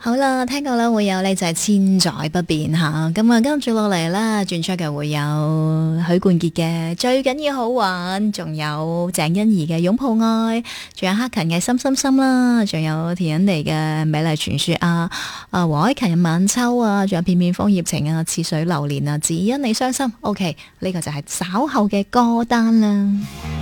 好啦，聽過啦，會有呢就係千載不變吓，咁啊跟住落嚟啦，轉出嘅會有許冠傑嘅最緊要好玩，仲有鄭欣宜嘅擁抱愛，仲有克勤嘅心心心啦，仲有田欣妮嘅美麗傳說啊，黃凱芹嘅晚秋啊，仲有片片楓葉情啊，似水流年啊，只因你傷心。OK，呢個就係稍後嘅歌單啦。